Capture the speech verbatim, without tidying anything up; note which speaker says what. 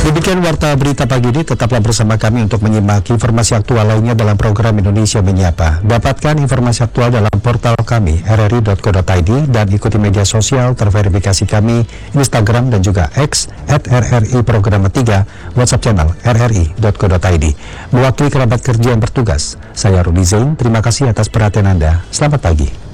Speaker 1: Demikian warta berita pagi ini, tetaplah bersama kami untuk menyimak informasi aktual lainnya dalam program Indonesia Menyapa. Dapatkan informasi aktual dalam portal kami r r i dot co dot i d dan ikuti media sosial terverifikasi kami Instagram dan juga X at r r i program tiga, WhatsApp channel r r i dot co dot i d. Mewakili kerabat kerja yang bertugas, saya Rudi Zain, terima kasih atas perhatian Anda. Selamat pagi.